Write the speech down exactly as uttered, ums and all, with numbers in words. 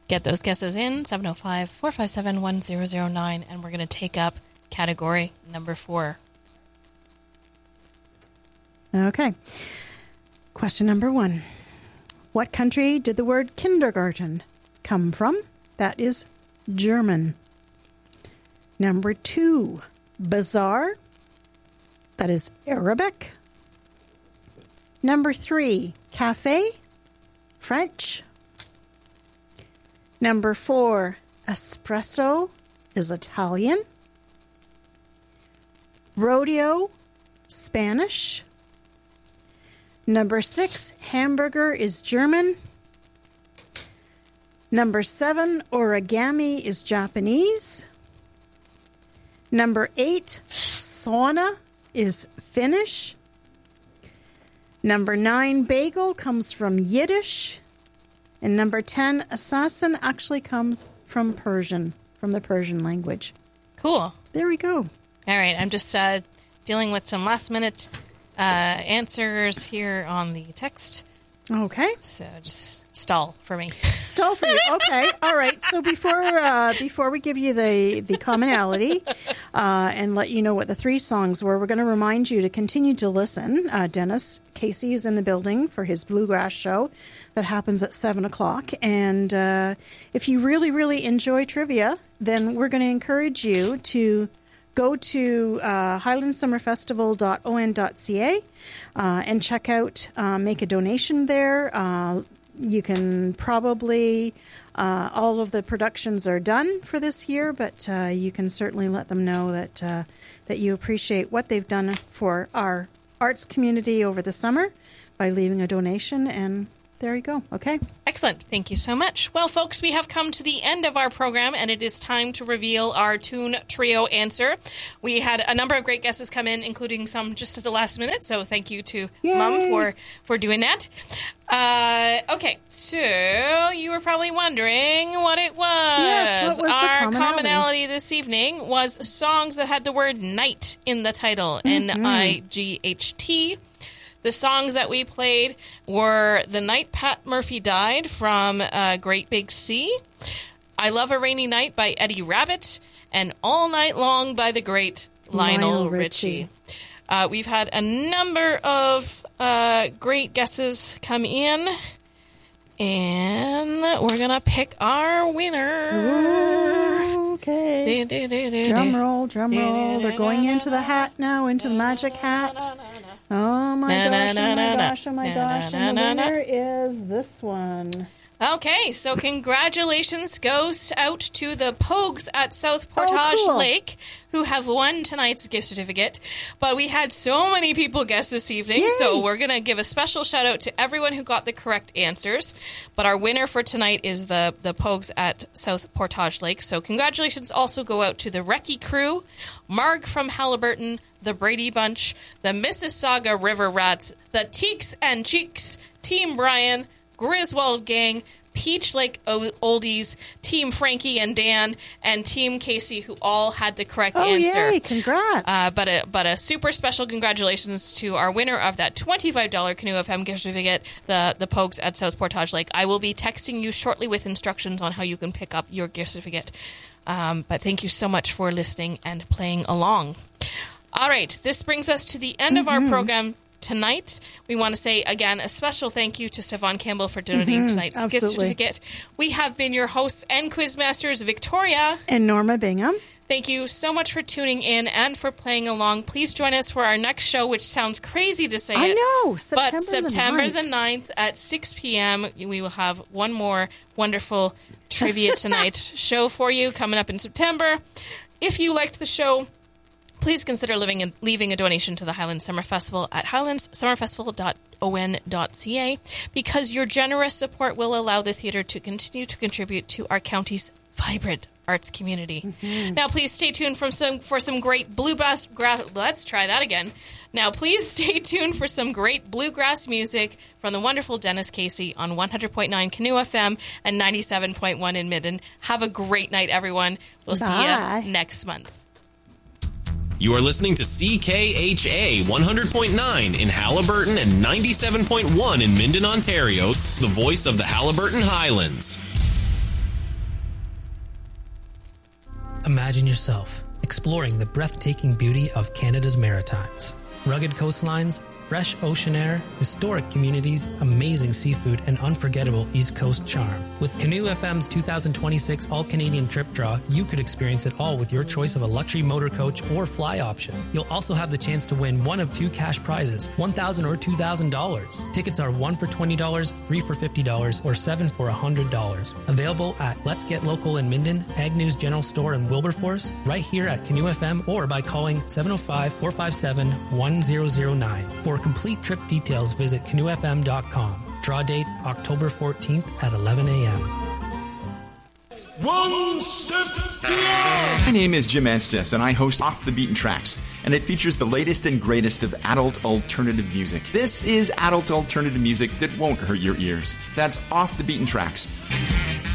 Get those guesses in, seven oh five, four five seven, one zero zero nine, and we're going to take up category number four. Okay. Question number one. What country did the word kindergarten come from? That is German. Number two. Bazaar. That is Arabic. Number three. Cafe. French. Number four. Espresso is Italian. Rodeo. Spanish. Number six, hamburger is German. Number seven, origami is Japanese. Number eight, sauna is Finnish. Number nine, bagel comes from Yiddish. And number ten, assassin actually comes from Persian, from the Persian language. Cool. There we go. All right, I'm just uh, dealing with some last minute Uh, answers here on the text. Okay. So just stall for me. Stall for you. Okay. All right. So before uh, before we give you the, the commonality uh, and let you know what the three songs were, we're going to remind you to continue to listen. Uh, Dennis Casey is in the building for his Bluegrass show that happens at seven o'clock. And uh, if you really, really enjoy trivia, then we're going to encourage you to go to uh, highland summer festival dot o n dot c a uh, and check out, uh, make a donation there. Uh, you can probably, uh, all of the productions are done for this year, but uh, you can certainly let them know that uh, that you appreciate what they've done for our arts community over the summer by leaving a donation, and there you go. Okay. Excellent. Thank you so much. Well, folks, we have come to the end of our program, and it is time to reveal our Tune Trio answer. We had a number of great guesses come in, including some just at the last minute, so thank you to Yay. Mum for, for doing that. Uh, okay, so you were probably wondering what it was. Yes, what was the our commonality? commonality this evening was songs that had the word night in the title, mm-hmm. N I G H T. The songs that we played were The Night Pat Murphy Died from uh, Great Big Sea, I Love a Rainy Night by Eddie Rabbitt, and All Night Long by the great Lionel, Lionel Richie. Richie. Uh, we've had a number of uh, great guesses come in, and we're going to pick our winner. Okay. Drum roll, drum roll. They're going into the hat now, into the magic hat. Oh my Na, gosh, na, oh my na, na, gosh, oh my na, gosh. na, And the na, na, winner is this one. Okay, so congratulations goes out to the Pogues at South Portage Oh, cool. Lake, who have won tonight's gift certificate. But we had so many people guess this evening, Yay. so we're going to give a special shout out to everyone who got the correct answers. But our winner for tonight is the, the Pogues at South Portage Lake. So congratulations also go out to the Recce crew, Marg from Halliburton, the Brady Bunch, the Mississauga River Rats, the Teeks and Cheeks, Team Brian, Griswold Gang, Peach Lake o- Oldies, Team Frankie and Dan, and Team Casey, who all had the correct Oh, answer. yay, congrats. Uh, but a but a super special congratulations to our winner of that twenty-five dollars Canoe F M gift certificate, the the Pogues at South Portage Lake. I will be texting you shortly with instructions on how you can pick up your gift certificate. Um, but thank you so much for listening and playing along. All right, this brings us to the end of our program tonight. We want to say, again, a special thank you to Stefan Campbell for donating Mm-hmm, tonight's gift absolutely. certificate. We have been your hosts and quizmasters, Victoria. And Norma Bingham. Thank you so much for tuning in and for playing along. Please join us for our next show, which sounds crazy to say I it. know, September but the September ninth. the ninth at six p.m., we will have one more wonderful Trivia Tonight show for you coming up in September. If you liked the show, please consider leaving a, leaving a donation to the Highland Summer Festival at highlands summer festival dot o n dot c a, because your generous support will allow the theatre to continue to contribute to our county's vibrant arts community. Mm-hmm. Now, please stay tuned from some, for some great bluegrass... Gra- let's try that again. Now, please stay tuned for some great bluegrass music from the wonderful Dennis Casey on one hundred point nine Canoe F M and ninety-seven point one in Midden. Have a great night, everyone. We'll Bye. see you next month. You are listening to C K H A one hundred point nine in Halliburton and ninety-seven point one in Minden, Ontario, the voice of the Halliburton Highlands. Imagine yourself exploring the breathtaking beauty of Canada's Maritimes. Rugged coastlines, fresh ocean air, historic communities, amazing seafood, and unforgettable East Coast charm. With Canoe F M's two thousand twenty-six All-Canadian Trip Draw, you could experience it all with your choice of a luxury motor coach or fly option. You'll also have the chance to win one of two cash prizes, one thousand dollars or two thousand dollars. Tickets are one for twenty dollars, three for fifty dollars, or seven for one hundred dollars. Available at Let's Get Local in Minden, Agnew's General Store in Wilberforce, right here at Canoe F M, or by calling seven oh five, four five seven, one zero zero nine. For complete trip details, visit canoe f m dot com. Draw date October fourteenth at eleven a.m. One step beyond! My name is Jim Estes, and I host Off the Beaten Tracks, and it features the latest and greatest of adult alternative music. This is adult alternative music that won't hurt your ears. That's Off the Beaten Tracks.